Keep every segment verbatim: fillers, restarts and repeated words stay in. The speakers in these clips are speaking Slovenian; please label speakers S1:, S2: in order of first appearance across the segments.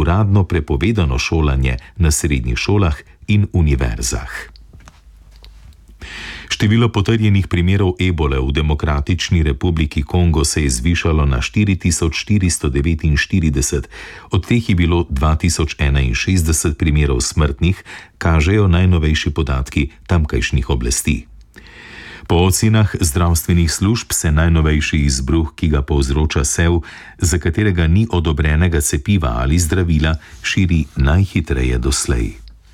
S1: uradno prepovedano šolanje na srednjih šolah in univerzah. Število potrjenih primerov ebole v Demokratični republiki Kongo se je zvišalo na štiri tisoč štiristo devetinštirideset, od teh je bilo dva tisoč enainšestdeset primerov smrtnih, kažejo najnovejši podatki tamkajšnjih oblasti. Po ocenah zdravstvenih služb se najnovejši izbruh, ki ga povzroča sev, za katerega ni odobrenega cepiva ali zdravila, širi najhitreje doslej.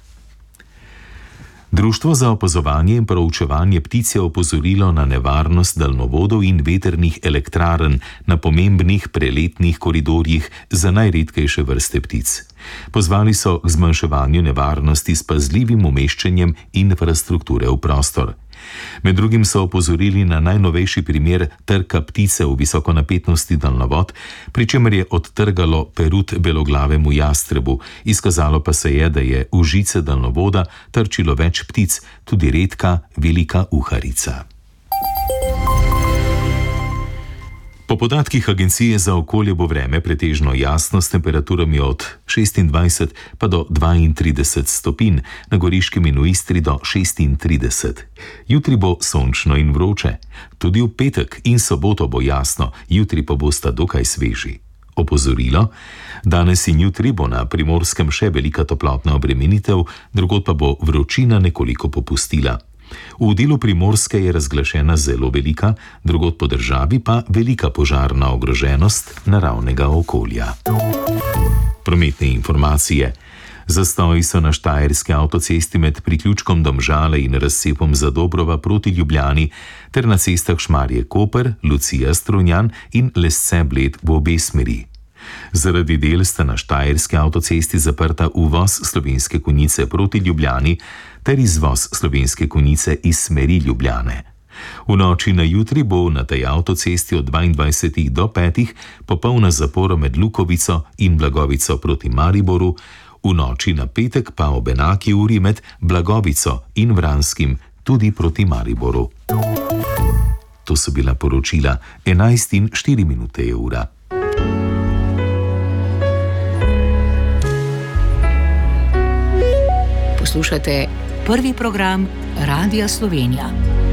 S1: Društvo za opazovanje in proučevanje ptic je opozorilo na nevarnost daljnovodov in vetrnih elektrarn na pomembnih preletnih koridorjih za najredkejše vrste ptic. Pozvali so k zmanjševanju nevarnosti s pazljivim umeščanjem infrastrukture v prostor. Med drugim so opozorili na najnovejši primer trka ptice v visokonapetnosti daljnovod, pri čemer je odtrgalo perut beloglavemu jastrebu, izkazalo pa se je, da je v žice daljnovoda trčilo več ptic, tudi redka velika uharica. Po podatkih Agencije za okolje bo vreme pretežno jasno s temperaturami od šestindvajset pa do dvaintrideset stopinj, na Goriškem in v Istri do šestintrideset. Jutri bo sončno in vroče. Tudi v petek in soboto bo jasno, jutri pa bosta dokaj sveži. Opozorilo: danes in jutri bo na Primorskem še velika toplotna obremenitev, drugod pa bo vročina nekoliko popustila. V delu Primorske je razglašena zelo velika, drugod po državi pa velika požarna ogroženost naravnega okolja. Prometne informacije. Zastoji so na štajerski avtocesti med priključkom Domžale in razcepom Zadobrova proti Ljubljani ter na cestah Šmarje-Koper, Lucija-Strunjan in Lesce-Bled v obe smeri. Zaradi del sta na štajerski avtocesti zaprta uvoz Slovenske Konjice proti Ljubljani ter izvoz Slovenske Konjice iz smeri Ljubljane. V noči na jutri bo na tej avtocesti od dvaindvajsetih do petih popolna zapora med Lukovico in Blagovico proti Mariboru, v noči na petek pa ob enaki uri med Blagovico in Vranskim tudi proti Mariboru. To so bila poročila. enajst in štiri minute je ura.
S2: Poslušate prvi program Radia Slovenija.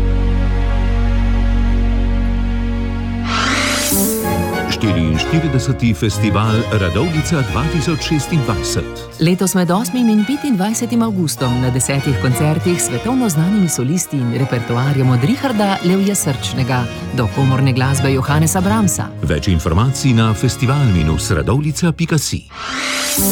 S3: štiriinštirideseti festival Radovljica dva tisoč šestindvajset.
S2: Letos med osmim in petindvajsetim avgustom na desetih koncertih s svetovno znanimi solisti in repertoarjem od Richarda Levja Srčnega do komorne glasbe Johanesa Brahmsa.
S3: Več informacij na festival minus radovljica pika si.